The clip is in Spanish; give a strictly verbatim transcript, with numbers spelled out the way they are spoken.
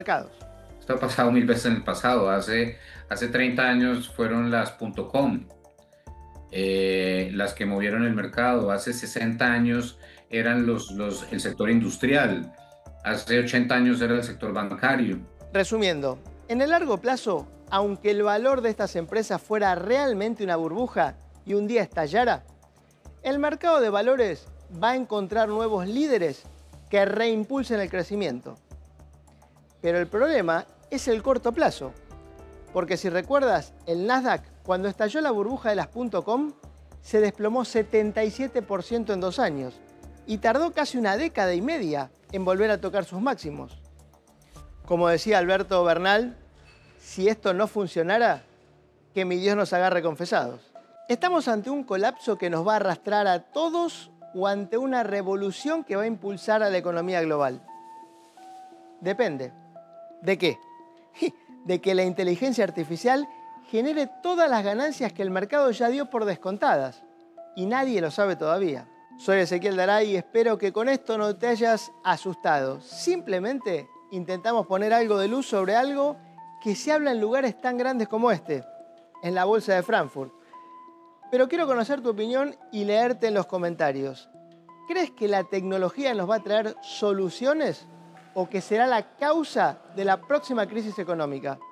mercados. Esto ha pasado mil veces en el pasado. Hace, hace treinta años fueron las .com, eh, las que movieron el mercado. Hace sesenta años eran los, los, el sector industrial. Hace ochenta años era el sector bancario. Resumiendo, en el largo plazo, aunque el valor de estas empresas fuera realmente una burbuja y un día estallara, el mercado de valores va a encontrar nuevos líderes que reimpulsen el crecimiento. Pero el problema es el corto plazo, porque si recuerdas, el Nasdaq, cuando estalló la burbuja de las .com, se desplomó setenta y siete por ciento en dos años y tardó casi una década y media en volver a tocar sus máximos. Como decía Alberto Bernal, si esto no funcionara, que mi Dios nos agarre confesados. ¿Estamos ante un colapso que nos va a arrastrar a todos o ante una revolución que va a impulsar a la economía global? Depende. ¿De qué? De que la inteligencia artificial genere todas las ganancias que el mercado ya dio por descontadas. Y nadie lo sabe todavía. Soy Ezequiel Daray y espero que con esto no te hayas asustado. Simplemente intentamos poner algo de luz sobre algo que se habla en lugares tan grandes como este, en la Bolsa de Frankfurt. Pero quiero conocer tu opinión y leerte en los comentarios. ¿Crees que la tecnología nos va a traer soluciones o que será la causa de la próxima crisis económica?